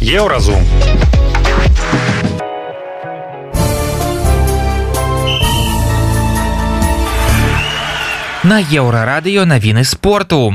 Еўразум. На Еўрарадыё навіны спорту.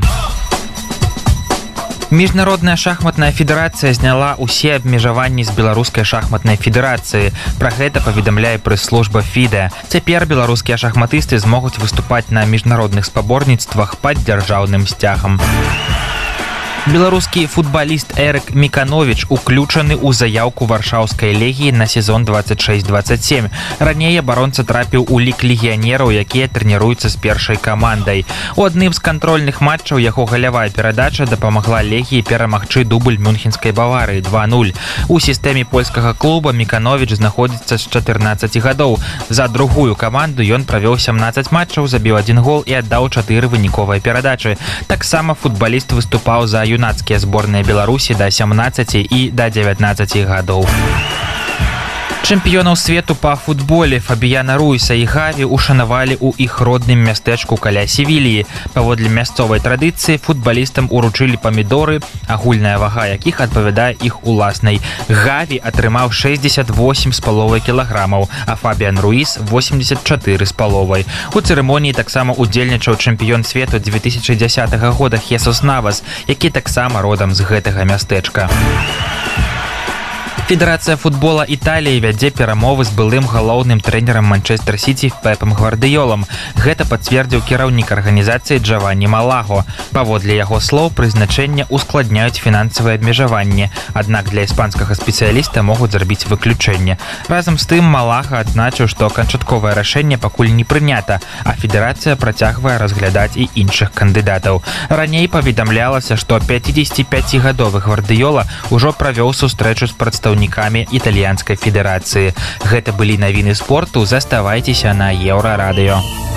Міжнародная шахматная федэрацыя зняла ўсе абмежаванні з беларускай шахматнай федэрацыі. Пра гэта паведамляе прэс-служба ФІДЭ. Цяпер беларускія шахматысты змогуць выступаць на міжнародных спаборніцтвах пад дзяржаўным сцягам. Беларускі футбаліст Эрык Мікановіч уключаны ў заяўку варшаўскай легіі на сезон 26-27. Раней абаронца трапіў у лік легіянераў, якія трэніруюцца з першай камандай. У адным з кантрольных матчаў яго галявая перадача дапамагла легіі перамагчы дубль мюнхенскай Баварыі 2-0. У сістэме польскага клуба Мікановіч знаходзіцца з 14 гадоў. За другую каманду ён правёў 17 матчаў, забіў 1 гол і аддаў 4 выніковыя перадачы. Таксама футбаліст выступаў за юнацкія зборныя Беларусі да 17 і да 19 гадоў. Чэмпіёнаў свету па футболе Фабіяна Руіса і Гаві ушанавалі ў іх родным мястэчку каля Севіліі. Паводле мясцовай традыцыі футбалістам уручылі памідоры, агульная вага якіх адпавядае іх уласнай. Гаві атрымаў 68,5 кілаграмаў, а Фабіян Руіс 84,5. У цырымоніі таксама удзельнічаў чэмпіён свету 2010 года Хесус Навас, які таксама родам з гэтага мястэчка. Федэрацыя футбола Італіі вядзе перамовы з былым галоўным трэнерам Манчестер Сіці Пепам Гвардыёлам. Гэта пацвердзіў кіраўнік арганізацыі Джаванні Малаго. Паводле яго слоў, прызначэнне ускладняюць фінансавыя абмежаванні, аднак для іспанскага спецыяліста могуць зрабіць выключэнне. Разам з тым Малага адзначыў, што канчатковае рашэнне пакуль не прынята, а федэрацыя працягвае разглядаць і іншых кандыдатаў. Раней паведамлялася, што 55-гадовы Гвардыёла ўжо правёў сустрэчу з прадстаўнікамі італьянскай федэрацыі. Гэта былі навіны спорту, заставайцеся на Еўрарадыё.